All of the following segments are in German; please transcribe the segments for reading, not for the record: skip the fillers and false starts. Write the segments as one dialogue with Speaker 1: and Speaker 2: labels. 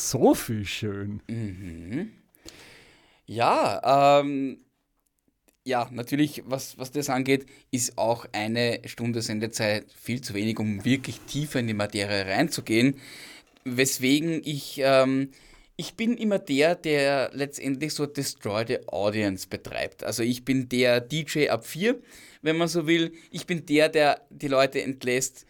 Speaker 1: so viel schön.
Speaker 2: Mhm. Ja, ja, natürlich, was das angeht, ist auch eine Stunde Sendezeit viel zu wenig, um wirklich tiefer in die Materie reinzugehen. Weswegen ich bin immer der letztendlich so Destroy the Audience betreibt. Also ich bin der DJ ab 4, wenn man so will. Ich bin der die Leute entlässt,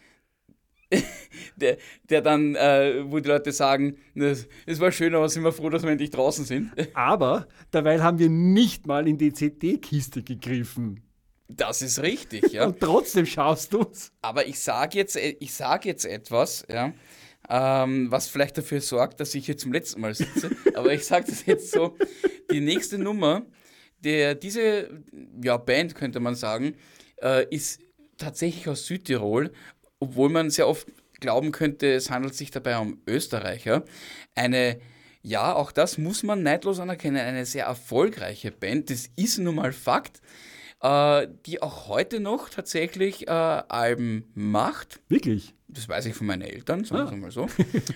Speaker 2: der dann, wo die Leute sagen, es war schön, aber sind wir froh, dass wir endlich draußen sind.
Speaker 1: Aber derweil haben wir nicht mal in die CD-Kiste gegriffen.
Speaker 2: Das ist richtig, ja.
Speaker 1: Und trotzdem schaust du's.
Speaker 2: Aber ich sag jetzt etwas, ja, was vielleicht dafür sorgt, dass ich hier zum letzten Mal sitze. Aber ich sage das jetzt so: Die nächste Nummer, diese Band, könnte man sagen, ist tatsächlich aus Südtirol, obwohl man sehr oft glauben könnte, es handelt sich dabei um Österreicher. Auch das muss man neidlos anerkennen, eine sehr erfolgreiche Band, das ist nun mal Fakt, die auch heute noch tatsächlich Alben macht.
Speaker 1: Wirklich?
Speaker 2: Das weiß ich von meinen Eltern, sagen wir mal so.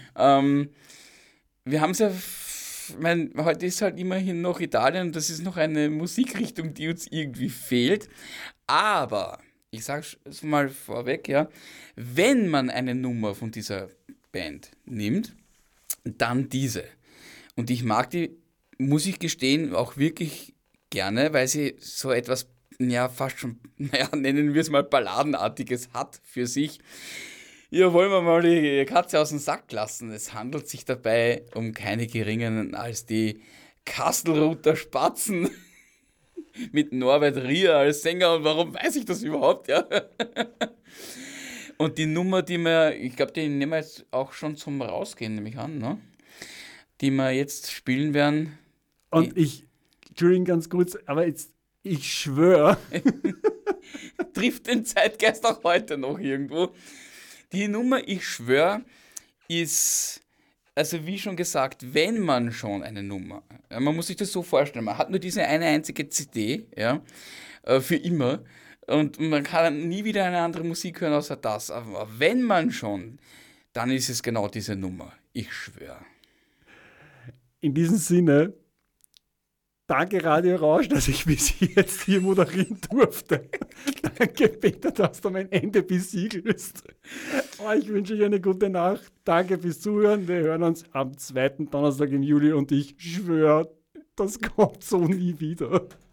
Speaker 2: Wir haben es ja, heute ist halt immerhin noch Italien und das ist noch eine Musikrichtung, die uns irgendwie fehlt. Aber, ich sage es mal vorweg, ja, wenn man eine Nummer von dieser Band nimmt, dann diese. Und ich mag die, muss ich gestehen, auch wirklich gerne, weil sie so etwas, fast schon, nennen wir es mal Balladenartiges hat für sich. Ja, wollen wir mal die Katze aus dem Sack lassen. Es handelt sich dabei um keine geringeren als die Kastelruther Spatzen mit Norbert Rier als Sänger. Und warum weiß ich das überhaupt, ja? Und die Nummer, ich glaube, die nehmen wir jetzt auch schon zum Rausgehen, nehme ich an, ne? Die wir jetzt spielen werden.
Speaker 1: Und Entschuldigung, ganz kurz, aber jetzt, ich schwöre.
Speaker 2: Trifft den Zeitgeist auch heute noch irgendwo. Die Nummer, ich schwöre, ist, also wie schon gesagt, wenn man schon eine Nummer, man muss sich das so vorstellen, man hat nur diese eine einzige CD, ja, für immer, und man kann nie wieder eine andere Musik hören außer das, aber wenn man schon, dann ist es genau diese Nummer, ich schwöre.
Speaker 1: In diesem Sinne, danke Radio Rausch, dass ich bis jetzt hier moderieren durfte. Danke Peter, dass du mein Ende besiegelst. Ich wünsche euch eine gute Nacht. Danke fürs Zuhören. Wir hören uns am 2. Donnerstag im Juli und ich schwöre, das kommt so nie wieder.